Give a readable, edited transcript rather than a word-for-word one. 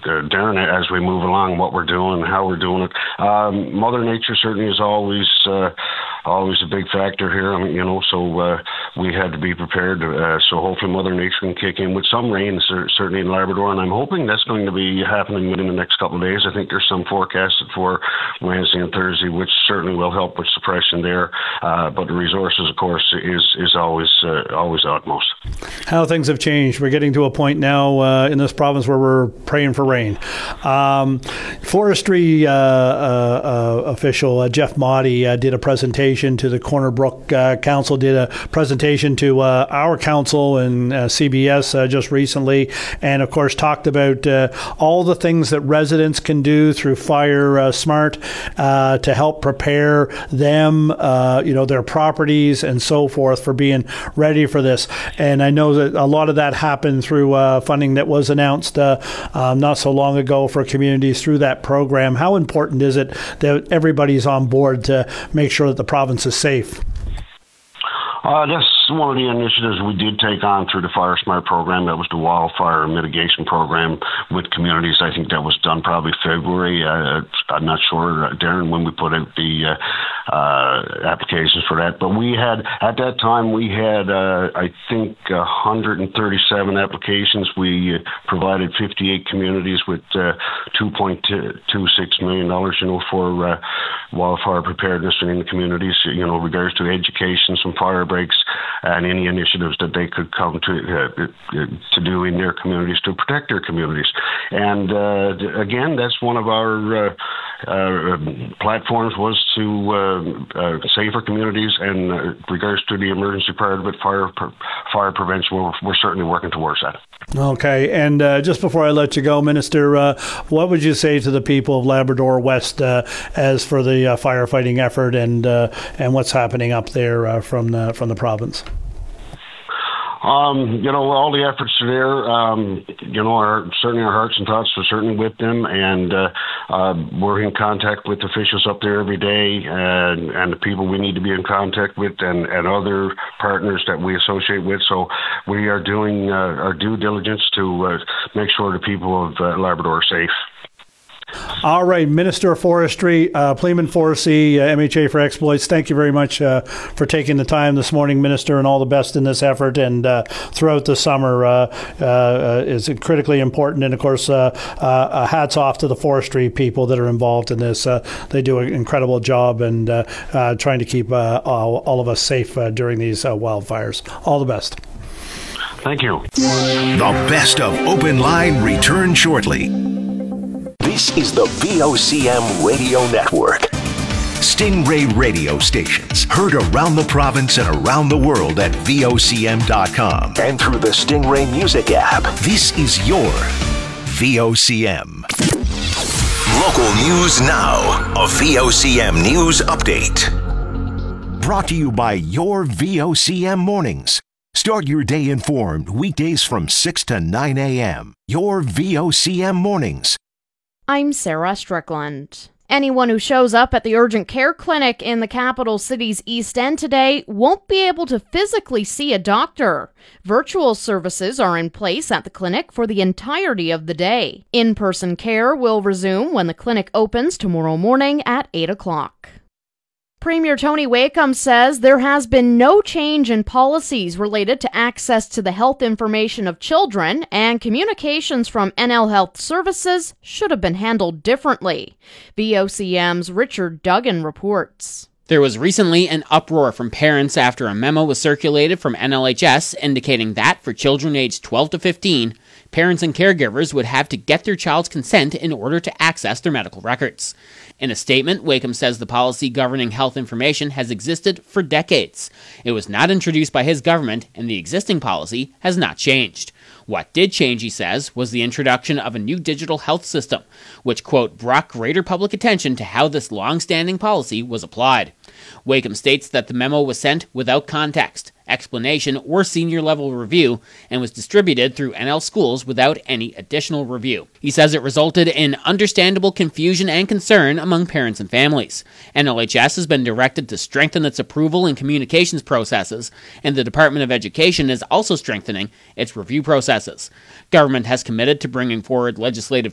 Darren, as we move along, what we're doing and how we're doing it. Mother Nature certainly is always a big factor here. I mean, so we had to be prepared. So hopefully Mother Nature can kick in with some rain, certainly in Labrador, and I'm hoping that's going to be happening within the next couple of days. I think there's some forecasted for Wednesday and Thursday, which certainly will help with suppression there. But the resources, of course, is always utmost. How things have changed. We're getting to a point now in this province where we're praying for rain. Forestry official Jeff Motti did a presentation to the Corner Brook Council, did a presentation to our council and CBS just recently, and of course talked about all the things that residents can do through Fire Smart to help prepare them, their properties and so forth for being ready for this. And I know that a lot of that happened through funding that was announced not so long ago for communities through that program. How important is it that everybody's on board to make sure that the province is safe? That's one of the initiatives we did take on through the Fire Smart program. That was the wildfire mitigation program with communities. I think that was done probably February. I'm not sure, Darren, when we put out the applications for that. But at that time, I think 137 applications. We provided 58 communities with $2.26 million, for wildfire preparedness in the communities, regards to education, some fire breaks, and any initiatives that they could come to do in their communities to protect their communities. And again, that's one of our platforms, was to safer communities, and regards to the emergency part of it, fire prevention, we're certainly working towards that. Okay, and just before I let you go, Minister, what would you say to the people of Labrador West as for the firefighting effort and what's happening up there from the province? All the efforts are there. Certainly our hearts and thoughts are certainly with them, and we're in contact with officials up there every day, and the people we need to be in contact with, and other partners that we associate with. So we are doing our due diligence to make sure the people of Labrador are safe. All right, Minister of Forestry, Pleeman Forsey, MHA for Exploits, thank you very much for taking the time this morning, Minister, and all the best in this effort. And throughout the summer is critically important. And, of course, hats off to the forestry people that are involved in this. They do an incredible job and trying to keep all of us safe during these wildfires. All the best. Thank you. The best of Open Line return shortly. This is the VOCM Radio Network. Stingray radio stations heard around the province and around the world at VOCM.com and through the Stingray Music app. This is your VOCM. Local news now. A VOCM news update. Brought to you by your VOCM mornings. Start your day informed weekdays from 6 to 9 a.m. Your VOCM mornings. I'm Sarah Strickland. Anyone who shows up at the urgent care clinic in the capital city's East End today won't be able to physically see a doctor. Virtual services are in place at the clinic for the entirety of the day. In-person care will resume when the clinic opens tomorrow morning at 8 o'clock. Premier Tony Wakeham says there has been no change in policies related to access to the health information of children, and communications from NL Health Services should have been handled differently. VOCM's Richard Duggan reports. There was recently an uproar from parents after a memo was circulated from NLHS indicating that for children aged 12 to 15, parents and caregivers would have to get their child's consent in order to access their medical records. In a statement, Wakeham says the policy governing health information has existed for decades. It was not introduced by his government, and the existing policy has not changed. What did change, he says, was the introduction of a new digital health system, which, quote, brought greater public attention to how this long-standing policy was applied. Wakeham states that the memo was sent without context, explanation, or senior-level review, and was distributed through NL schools without any additional review. He says it resulted in understandable confusion and concern among parents and families. NLHS has been directed to strengthen its approval and communications processes, and the Department of Education is also strengthening its review processes. Government has committed to bringing forward legislative